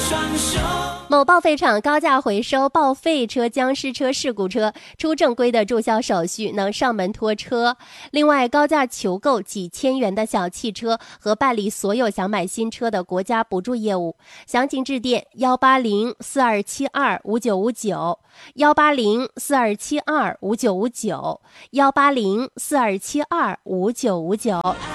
某报废厂高价回收报废车、僵尸车、事故车，出正规的注销手续，能上门拖车。另外，高价求购几千元的小汽车和办理所有想买新车的国家补助业务。详情致电18042725959，180425959，18042725959。